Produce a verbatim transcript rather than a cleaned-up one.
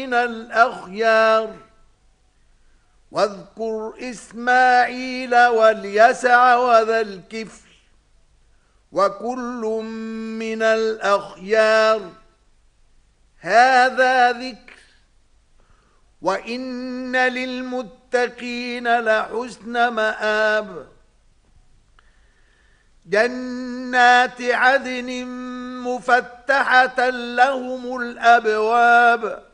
من الأخيار واذكر إسماعيل واليسع وذا الكفل وكل من الأخيار هذا ذكر وإن للمتقين لحسن مآب جنات عدن مفتحة لهم الأبواب